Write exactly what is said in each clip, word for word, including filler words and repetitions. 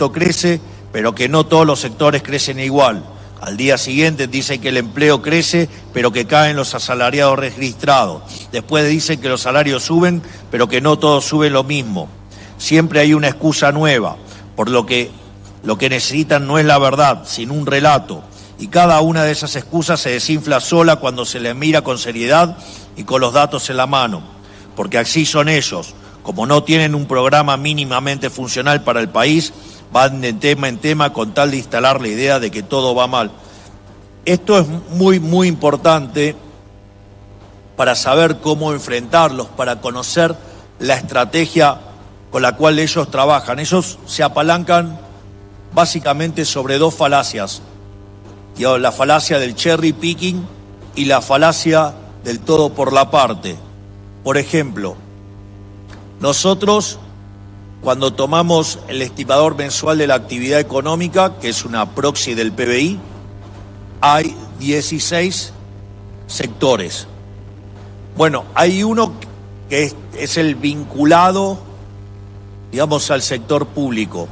crece, pero que no todos los sectores crecen igual. Al día siguiente dicen que el empleo crece, pero que caen los asalariados registrados. Después dicen que los salarios suben, pero que no todos suben lo mismo. Siempre hay una excusa nueva, por lo que lo que necesitan no es la verdad, sino un relato. Y cada una de esas excusas se desinfla sola cuando se les mira con seriedad y con los datos en la mano. Porque así son ellos. Como no tienen un programa mínimamente funcional para el país, van de tema en tema con tal de instalar la idea de que todo va mal. Esto es muy, muy importante para saber cómo enfrentarlos, para conocer la estrategia con la cual ellos trabajan. Ellos se apalancan básicamente sobre dos falacias. La falacia del cherry picking y la falacia del todo por la parte. Por ejemplo, nosotros cuando tomamos el estimador mensual de la actividad económica, que es una proxy del P B I, hay dieciséis sectores. Bueno, hay uno que es, es el vinculado, digamos, al sector público.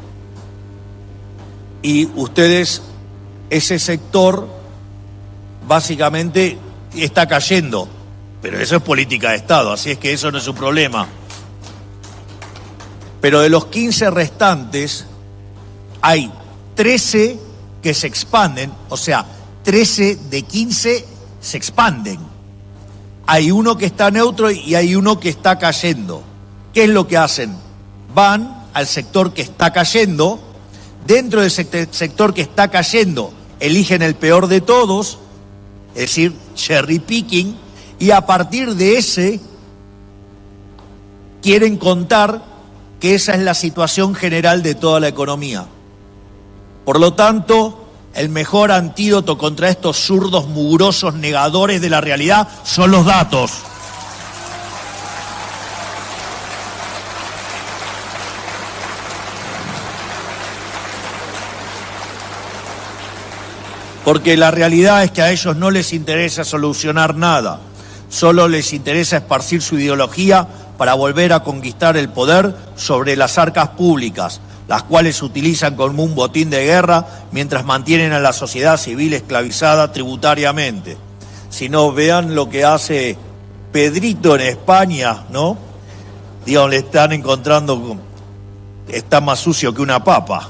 Y ustedes, ese sector, básicamente está cayendo, pero eso es política de Estado, así es que eso no es un problema. Pero de los quince restantes, hay trece que se expanden, o sea, trece de quince se expanden. Hay uno que está neutro y hay uno que está cayendo. ¿Qué es lo que hacen? Van al sector que está cayendo, dentro del sector que está cayendo, eligen el peor de todos, es decir, cherry picking, y a partir de ese quieren contar que esa es la situación general de toda la economía. Por lo tanto, el mejor antídoto contra estos zurdos, mugrosos, negadores de la realidad son los datos. Porque la realidad es que a ellos no les interesa solucionar nada, solo les interesa esparcir su ideología para volver a conquistar el poder sobre las arcas públicas, las cuales utilizan como un botín de guerra mientras mantienen a la sociedad civil esclavizada tributariamente. Si no, vean lo que hace Pedrito en España, ¿no? Digamos, le están encontrando, está más sucio que una papa.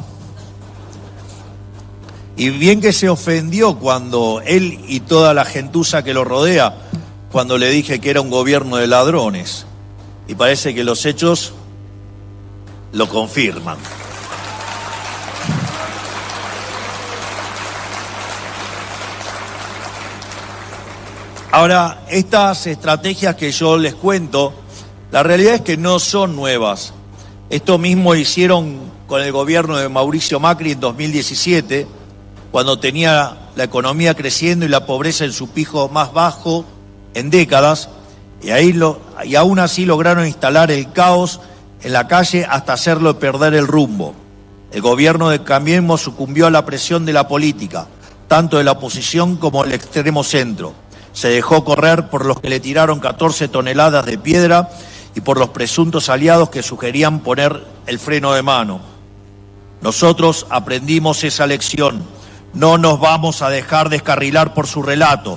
Y bien que se ofendió cuando él y toda la gentuza que lo rodea, cuando le dije que era un gobierno de ladrones. Y parece que los hechos lo confirman. Ahora, estas estrategias que yo les cuento, la realidad es que no son nuevas. Esto mismo hicieron con el gobierno de Mauricio Macri en dos mil diecisiete, cuando tenía la economía creciendo y la pobreza en su pico más bajo en décadas, y, ahí lo, y aún así lograron instalar el caos en la calle hasta hacerlo perder el rumbo. El gobierno de Cambiemos sucumbió a la presión de la política, tanto de la oposición como del extremo centro. Se dejó correr por los que le tiraron catorce toneladas de piedra y por los presuntos aliados que sugerían poner el freno de mano. Nosotros aprendimos esa lección. No nos vamos a dejar descarrilar por su relato.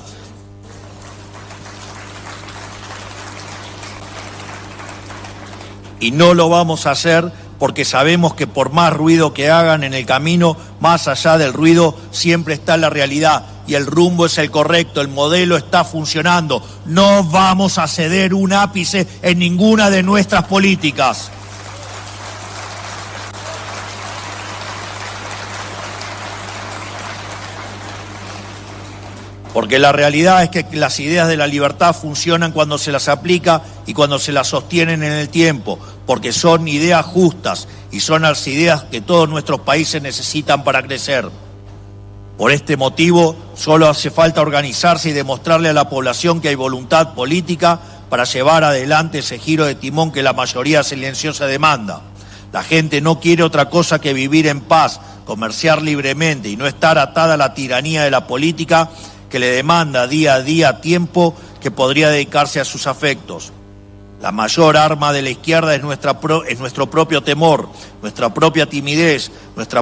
Y no lo vamos a hacer porque sabemos que por más ruido que hagan en el camino, más allá del ruido siempre está la realidad y el rumbo es el correcto, el modelo está funcionando. No vamos a ceder un ápice en ninguna de nuestras políticas. Porque la realidad es que las ideas de la libertad funcionan cuando se las aplica y cuando se las sostienen en el tiempo, porque son ideas justas y son las ideas que todos nuestros países necesitan para crecer. Por este motivo, solo hace falta organizarse y demostrarle a la población que hay voluntad política para llevar adelante ese giro de timón que la mayoría silenciosa demanda. La gente no quiere otra cosa que vivir en paz, comerciar libremente y no estar atada a la tiranía de la política que le demanda día a día tiempo que podría dedicarse a sus afectos. La mayor arma de la izquierda es, nuestra pro, es nuestro propio temor, nuestra propia timidez, nuestra